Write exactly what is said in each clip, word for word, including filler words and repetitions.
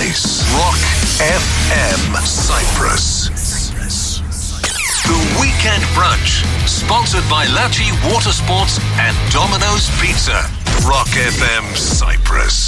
This Rock εφ εμ Cyprus. The Weekend Brunch, sponsored by Lachi Watersports and Domino's Pizza. Rock εφ εμ Cyprus.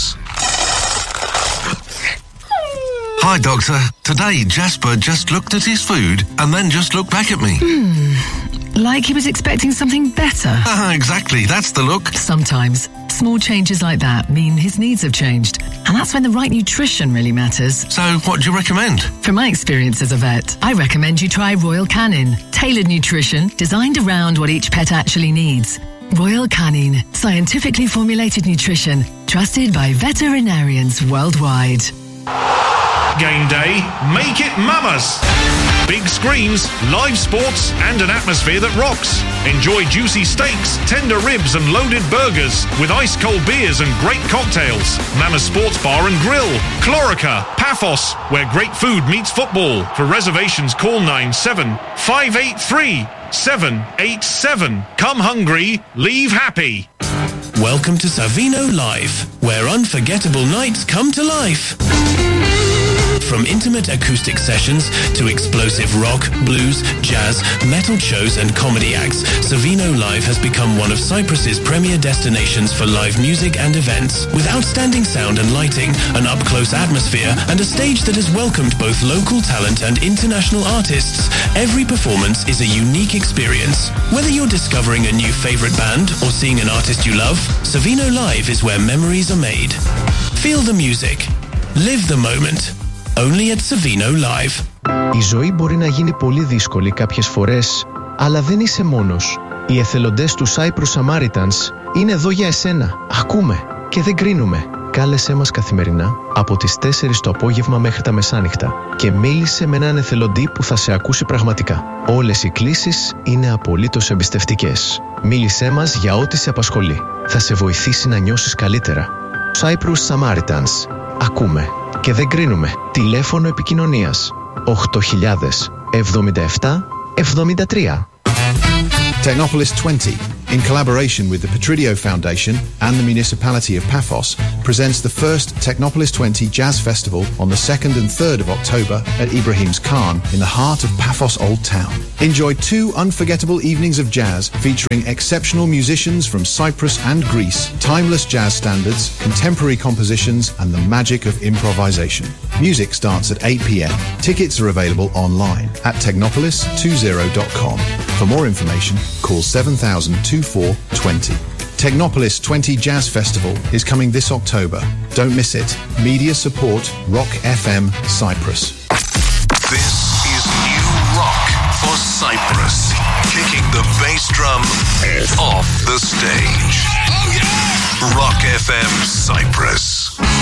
Hi, Doctor. Today, Jasper just looked at his food and then just looked back at me. Hmm. Like he was expecting something better. Ah, exactly. That's the look. Sometimes, small changes like that mean his needs have changed. And that's when the right nutrition really matters. So, what do you recommend? From my experience as a vet, I recommend you try Royal Canin. Tailored nutrition designed around what each pet actually needs. Royal Canin. Scientifically formulated nutrition. Trusted by veterinarians worldwide. Game day, make it Mama's. Big screens, live sports, and an atmosphere that rocks. Enjoy juicy steaks, tender ribs, and loaded burgers with ice-cold beers and great cocktails. Mama's Sports Bar and Grill, Chlorica, Paphos, where great food meets football. For reservations, call nine seven five eight three seven eight seven. Come hungry, leave happy. Welcome to Savino Live, where unforgettable nights come to life. From intimate acoustic sessions to explosive rock, blues, jazz, metal shows and comedy acts, Savino Live has become one of Cyprus's premier destinations for live music and events. With outstanding sound and lighting, an up-close atmosphere, and a stage that has welcomed both local talent and international artists, every performance is a unique experience. Whether you're discovering a new favorite band or seeing an artist you love, Savino Live is where memories are made. Feel the music. Live the moment. Only at Savino Live. Η ζωή μπορεί να γίνει πολύ δύσκολη κάποιες φορές, αλλά δεν είσαι μόνος. Οι εθελοντές του Cyprus Samaritans είναι εδώ για εσένα. Ακούμε και δεν κρίνουμε. Κάλεσέ μας καθημερινά από τις τέσσερις το απόγευμα μέχρι τα μεσάνυχτα και μίλησε με έναν εθελοντή που θα σε ακούσει πραγματικά. Όλες οι κλήσεις είναι απολύτως εμπιστευτικές. Μίλησέ μας για ό,τι σε απασχολεί. Θα σε βοηθήσει να νιώσεις καλύτερα. Cyprus Samaritans. Ακούμε και δεν κρίνουμε. Τηλέφωνο επικοινωνίας οκτώ χιλιάδες εβδομήντα επτά εβδομήντα τρία. Technopolis twenty, in collaboration with the Petridio Foundation and the municipality of Paphos, presents the first Technopolis twenty Jazz Festival on the second and third of October at Ibrahim's Khan in the heart of Paphos Old Town. Enjoy two unforgettable evenings of jazz featuring exceptional musicians from Cyprus and Greece, timeless jazz standards, contemporary compositions, and the magic of improvisation. Music starts at eight p.m. Tickets are available online at technopolis twenty dot com. For more information, call seven thousand twenty-four twenty. Technopolis twenty Jazz Festival is coming this October. Don't miss it. Media support Rock εφ εμ Cyprus. This is new rock for Cyprus. Kicking the bass drum off the stage. Rock εφ εμ Cyprus.